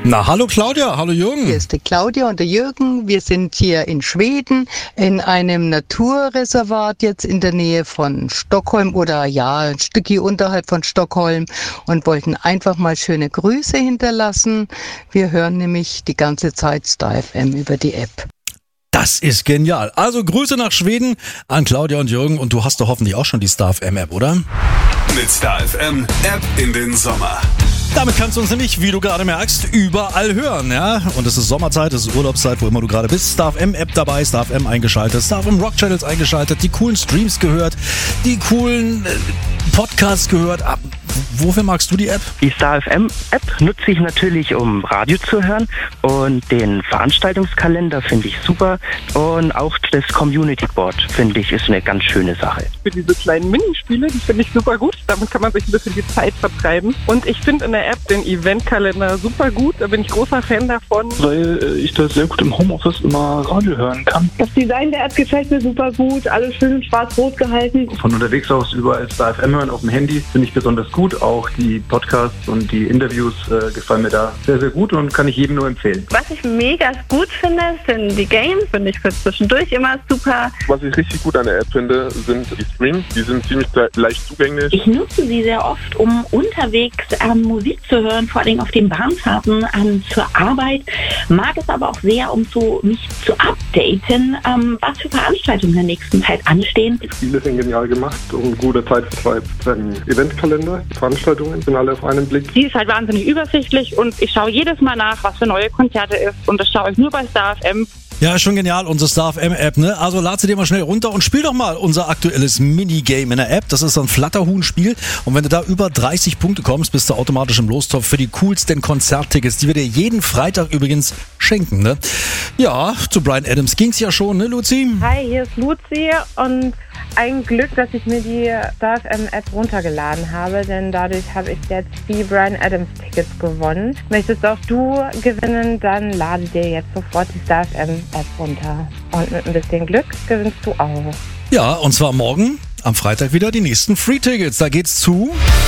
Na, hallo Claudia, hallo Jürgen. Hier ist die Claudia und der Jürgen. Wir sind hier in Schweden in einem Naturreservat jetzt in der Nähe von Stockholm oder ja, ein Stückchen unterhalb von Stockholm und wollten einfach mal schöne Grüße hinterlassen. Wir hören nämlich die ganze Zeit Star FM über die App. Das ist genial. Also Grüße nach Schweden an Claudia und Jürgen und du hast doch hoffentlich auch schon die Star FM App, oder? Mit Star FM App in den Sommer. Damit kannst du uns nämlich, wie du gerade merkst, überall hören, ja? Und es ist Sommerzeit, es ist Urlaubszeit, wo immer du gerade bist. Star FM App dabei, Star FM eingeschaltet, Star FM Rock Channels eingeschaltet, die coolen Streams gehört, die coolen Podcasts gehört. Wofür magst du die App? Die Star FM App nutze ich natürlich, um Radio zu hören, und den Veranstaltungskalender finde ich super und auch das Community Board finde ich ist eine ganz schöne Sache. Für diese kleinen Minispiele, die finde ich super gut. Damit kann man sich ein bisschen die Zeit vertreiben. Und ich finde in der App den Eventkalender super gut. Da bin ich großer Fan davon. Weil ich da sehr gut im Homeoffice immer Radio hören kann. Das Design der App gefällt mir super gut. Alles schön in schwarz-rot gehalten. Von unterwegs aus überall Star FM hören auf dem Handy finde ich besonders gut. Auch die Podcasts und die Interviews gefallen mir da sehr, sehr gut und kann ich jedem nur empfehlen. Was ich mega gut finde, sind die Games. Finde ich für zwischendurch immer super. Was ich richtig gut an der App finde, sind die Streams. Die sind ziemlich leicht zugänglich. Ich nutze sie sehr oft, um unterwegs Musik zu hören, vor allem auf den Bahnfahrten zur Arbeit. Mag es aber auch sehr, um mich zu updaten, was für Veranstaltungen in der nächsten Zeit anstehen. Die Spiele sind genial gemacht und guter Zeitvertreib. Ein Eventkalender, die Veranstaltungen sind alle auf einen Blick. Die ist halt wahnsinnig übersichtlich und ich schaue jedes Mal nach, was für neue Konzerte ist. Und das schaue ich nur bei Star FM. Ja, ist schon genial, unsere Star FM App, ne? Also lad sie dir mal schnell runter und spiel doch mal unser aktuelles Minigame in der App. Das ist so ein Flatterhuhn-Spiel. Und wenn du da über 30 Punkte kommst, bist du automatisch im Lostopf für die coolsten Konzerttickets, die wir dir jeden Freitag übrigens schenken, ne? Ja, zu Bryan Adams ging's ja schon, ne, Luzi? Hi, hier ist Luzi und ein Glück, dass ich mir die Star FM App runtergeladen habe, denn dadurch habe ich jetzt die Bryan Adams Tickets gewonnen. Möchtest auch du gewinnen, dann lade dir jetzt sofort die Star FM App runter. Und mit ein bisschen Glück gewinnst du auch. Ja, und zwar morgen, am Freitag wieder die nächsten Free-Tickets. Da geht's zu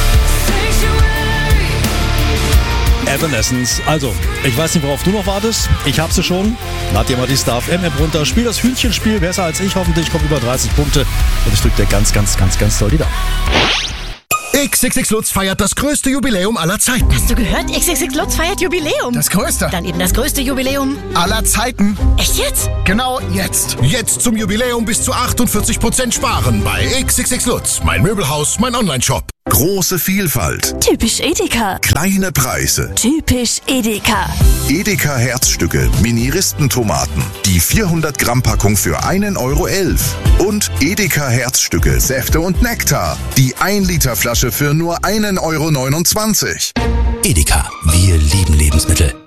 Evanescence. Also, ich weiß nicht, worauf du noch wartest. Ich hab sie schon. Lad dir mal die Star FM App runter. Spiel das Hühnchenspiel besser als ich. Hoffentlich kommen über 30 Punkte. Und ich drück dir ganz, ganz, ganz, ganz doll die Daumen. XXX Lutz feiert das größte Jubiläum aller Zeiten. Hast du gehört? XXX Lutz feiert Jubiläum. Das größte. Dann eben das größte Jubiläum aller Zeiten. Echt jetzt? Genau jetzt. Jetzt zum Jubiläum bis zu 48% sparen bei XXX Lutz. Mein Möbelhaus, mein Onlineshop. Große Vielfalt. Typisch Edeka. Kleine Preise. Typisch Edeka. Edeka Herzstücke, Mini-Ristentomaten. Die 400 Gramm Packung für 1,11 €. Und Edeka Herzstücke, Säfte und Nektar. Die 1 Liter Flasche für nur 1,29 €. Edeka, wir lieben Lebensmittel.